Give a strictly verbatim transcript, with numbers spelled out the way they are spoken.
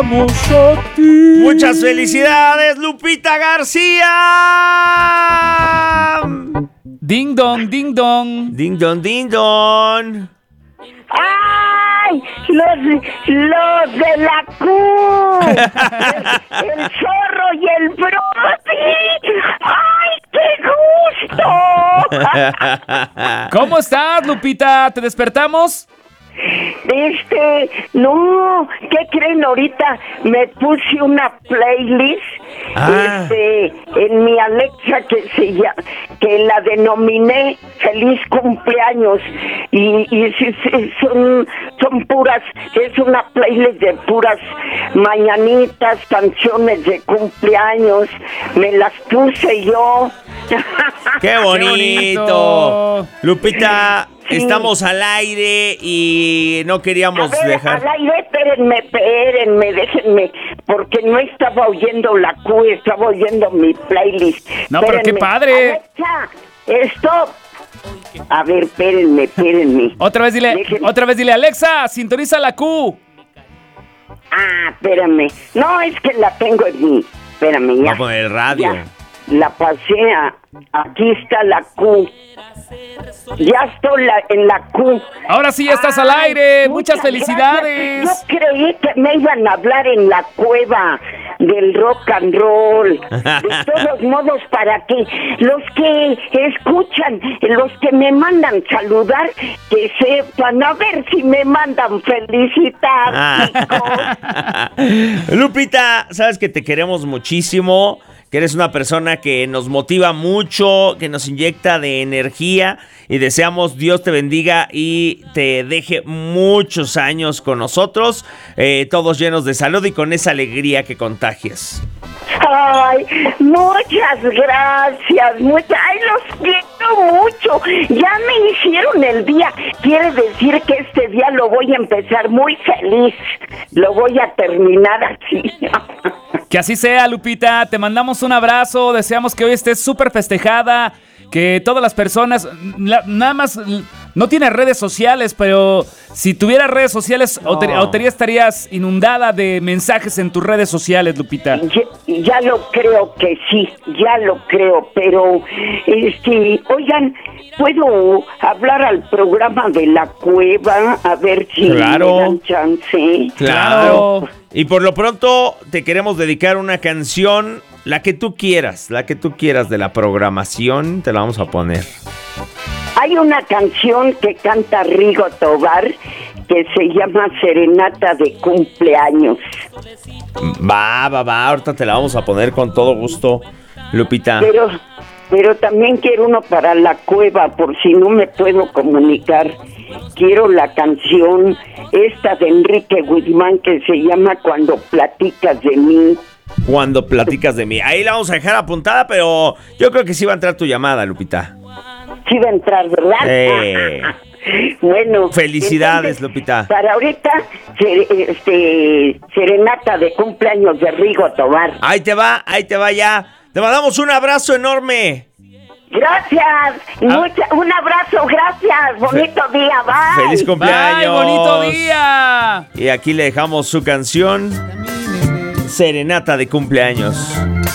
Muchas felicidades, Lupita García. Ding dong, ding dong. Ding dong, ding dong. ¡Ay! Los, los de la Q. El, el zorro y el Brody. ¡Ay, qué gusto! ¿Cómo estás, Lupita? ¿Te despertamos? Este, no, ¿qué creen? Ahorita me puse una playlist Ah. este, en mi Alexa que se llama, que la denominé Feliz Cumpleaños y, y sí, sí, son, son puras, es una playlist de puras mañanitas, canciones de cumpleaños, me las puse yo. ¡Qué bonito! ¡Qué bonito! Lupita, Sí. estamos al aire y no queríamos A ver, dejar... al aire, espérenme, espérenme, déjenme, porque no estaba oyendo la Q, estaba oyendo mi playlist. No, pero qué Espérenme. padre. Alexa, stop. A ver, espérenme, espérenme. Otra vez dile, Déjenme. otra vez dile, Alexa, sintoniza la Q. Ah, espérame. No, es que la tengo en mi... Espérame, ya. Vamos a poner el radio. Ya. La pasé a... Aquí está la Q. Ya estoy la, en la Q. Ahora sí ya estás al Ay, aire. Muchas felicidades. gracias. Yo creí que me iban a hablar en la cueva del rock and roll. De todos modos, para que los que escuchan, los que me mandan saludar, que sepan, a ver si me mandan felicitar, chicos. Lupita, sabes que te queremos muchísimo, que eres una persona que nos motiva mucho, que nos inyecta de energía y deseamos Dios te bendiga y te deje muchos años con nosotros, eh, todos llenos de salud y con esa alegría que contagias. Ay, muchas gracias, muchas, ay, los quiero mucho, ya me hicieron el día, quiere decir que este día lo voy a empezar muy feliz, lo voy a terminar así. Que así sea, Lupita. Te mandamos un abrazo. Deseamos que hoy estés súper festejada. Que todas las personas, la, nada más, no tienes redes sociales, pero si tuvieras redes sociales, No. Otería estarías inundada de mensajes en tus redes sociales, Lupita. Ya, ya lo creo que sí, ya lo creo, pero, este, oigan, ¿puedo hablar al programa de la cueva? A ver si Claro. me dan chance. Claro. Y por lo pronto te queremos dedicar una canción, la que tú quieras, la que tú quieras de la programación, te la vamos a poner. Hay una canción que canta Rigo Tobar que se llama Serenata de Cumpleaños. Va, va, va, ahorita te la vamos a poner con todo gusto, Lupita. Pero, pero también quiero uno para la cueva, por si no me puedo comunicar. Quiero la canción esta de Enrique Guzmán que se llama Cuando platicas de mí. Cuando platicas de mí. Ahí la vamos a dejar apuntada, pero yo creo que sí va a entrar tu llamada, Lupita. Sí va a entrar, ¿verdad? Eh. Bueno. Felicidades, entonces, Lupita. Para ahorita, ser- este, serenata de cumpleaños de Rigo Tobar. Ahí te va, ahí te va ya. Te mandamos un abrazo enorme. Gracias. Ah. Mucha, un abrazo, gracias. Bonito día, bye. Feliz cumpleaños. ¡Bye, bonito día! Y aquí le dejamos su canción, Serenata de Cumpleaños.